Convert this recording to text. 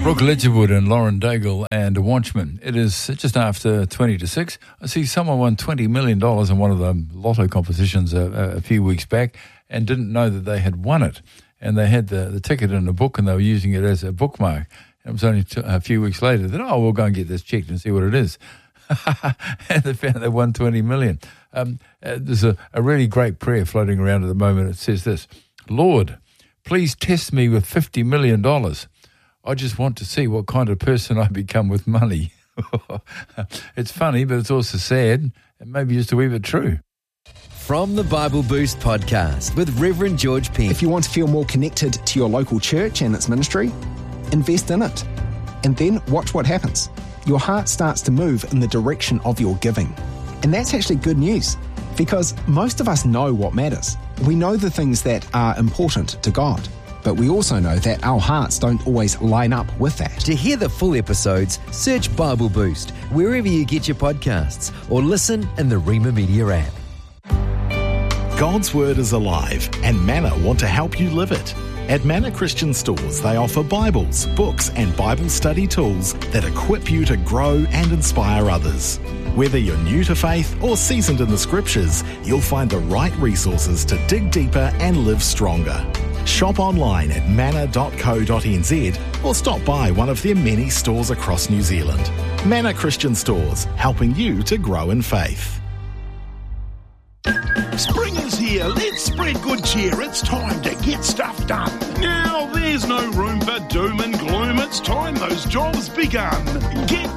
Brooke Ledgerwood and Lauren Daigle and Watchman. It is just after 20 to 6. I see someone won $20 million in one of the lotto competitions a few weeks back and didn't know that they had won it. And they had the ticket in a book and they were using it as a bookmark. And it was only a few weeks later that, we'll go and get this checked and see what it is. And they found they won $20 million. There's a really great prayer floating around at the moment. It says this: Lord, please test me with $50 million. I just want to see what kind of person I become with money. It's funny, but it's also sad and maybe just a wee bit true. From the Bible Boost podcast with Reverend George Pink. If you want to feel more connected to your local church and its ministry, invest in it. And then watch what happens. Your heart starts to move in the direction of your giving. And that's actually good news, because most of us know what matters. We know the things that are important to God, but we also know that our hearts don't always line up with that. To hear the full episodes, search Bible Boost wherever you get your podcasts or listen in the Rima Media app. God's Word is alive, and Manna want to help you live it. At Manna Christian Stores, they offer Bibles, books and Bible study tools that equip you to grow and inspire others. Whether you're new to faith or seasoned in the Scriptures, you'll find the right resources to dig deeper and live stronger. Shop online at manna.co.nz or stop by one of their many stores across New Zealand. Manna Christian Stores, helping you to grow in faith. Spring is here. Let's spread good cheer. It's time to get stuff done. Now there's no room for doom and gloom. It's time those jobs begun. Get